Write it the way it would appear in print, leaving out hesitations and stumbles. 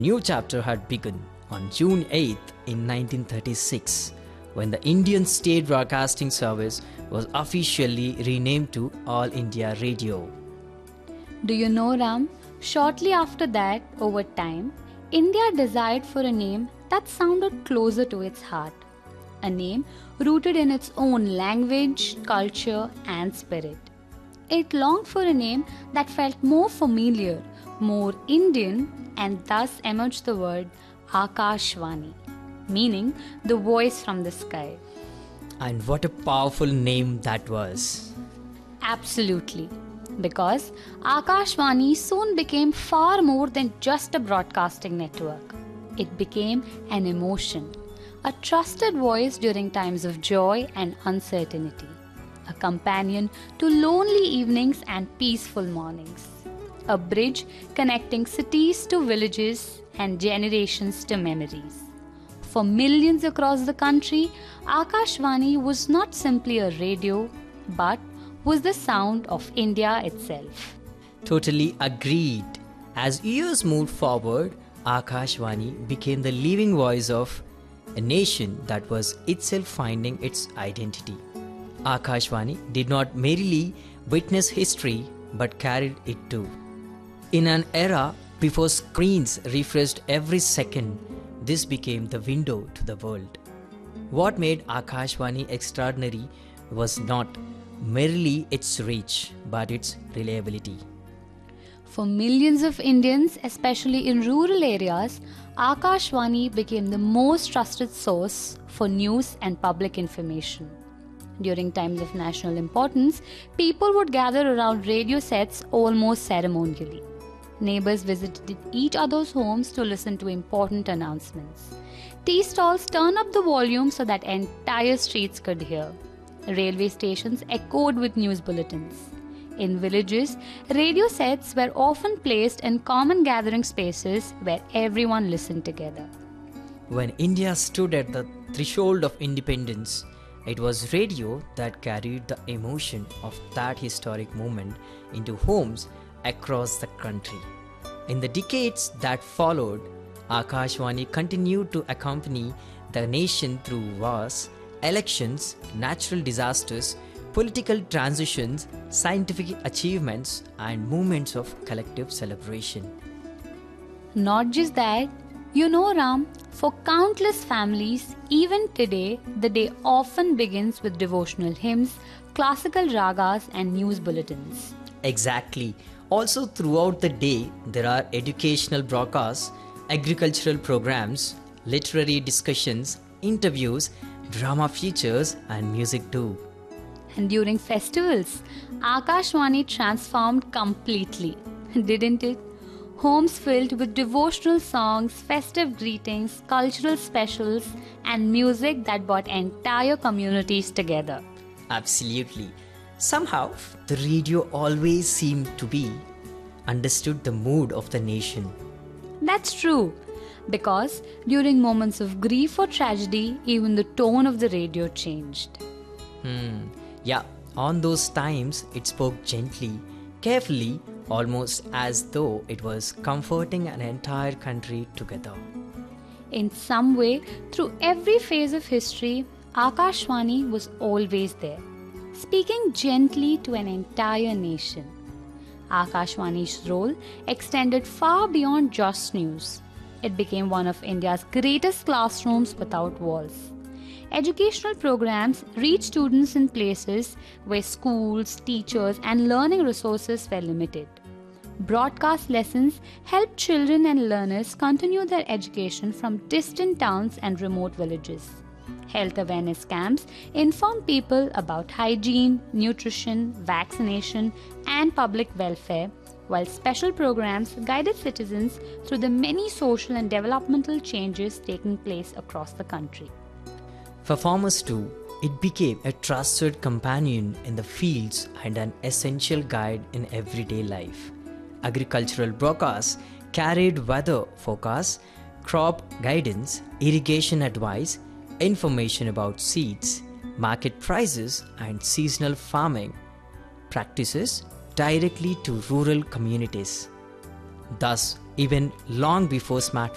New chapter had begun on June 8th in 1936 when the Indian State Broadcasting Service was officially renamed to All India Radio. Do you know, Ram? Shortly after that, over time, India desired for a name that sounded closer to its heart. A name rooted in its own language, culture, and spirit. It longed for a name that felt more familiar, more Indian, and thus emerged the word Akashvani, meaning the voice from the sky. And what a powerful name that was! Absolutely. Because Akashvani soon became far more than just a broadcasting network. It became an emotion, a trusted voice during times of joy and uncertainty, a companion to lonely evenings and peaceful mornings, a bridge connecting cities to villages and generations to memories. For millions across the country, Akashvani was not simply a radio, but was the sound of India itself. Totally agreed. As years moved forward, Akashvani became the living voice of a nation that was itself finding its identity. Akashvani did not merely witness history but carried it too. In an era before screens refreshed every second, this became the window to the world. What made Akashvani extraordinary was not merely its reach, but its reliability. For millions of Indians, especially in rural areas, Akashvani became the most trusted source for news and public information. During times of national importance, people would gather around radio sets almost ceremonially. Neighbors visited each other's homes to listen to important announcements. Tea stalls turned up the volume so that entire streets could hear. Railway stations echoed with news bulletins. In villages, radio sets were often placed in common gathering spaces where everyone listened together. When India stood at the threshold of independence, it was radio that carried the emotion of that historic moment into homes across the country. In the decades that followed, Akashvani continued to accompany the nation through wars, elections, natural disasters, political transitions, scientific achievements, and moments of collective celebration. Not just that, you know, Ram, for countless families, even today, the day often begins with devotional hymns, classical ragas, and news bulletins. Exactly. Also, throughout the day, there are educational broadcasts, agricultural programs, literary discussions, interviews, drama features, and music too. And during festivals, Akashvani transformed completely, didn't it? Homes filled with devotional songs, festive greetings, cultural specials, and music that brought entire communities together. Absolutely. Somehow, the radio always seemed to be understood the mood of the nation. That's true, because during moments of grief or tragedy, even the tone of the radio changed. Yeah, on those times, it spoke gently, carefully, almost as though it was comforting an entire country together. In some way, through every phase of history, Akashvani was always there, speaking gently to an entire nation. Akashvani's role extended far beyond just news. It became one of India's greatest classrooms without walls. Educational programs reached students in places where schools, teachers, and learning resources were limited. Broadcast lessons helped children and learners continue their education from distant towns and remote villages. Health awareness camps informed people about hygiene, nutrition, vaccination, and public welfare, while special programs guided citizens through the many social and developmental changes taking place across the country. For farmers too, it became a trusted companion in the fields and an essential guide in everyday life. Agricultural broadcasts carried weather forecasts, crop guidance, irrigation advice, information about seeds, market prices, and seasonal farming practices directly to rural communities. Thus, even long before smartphones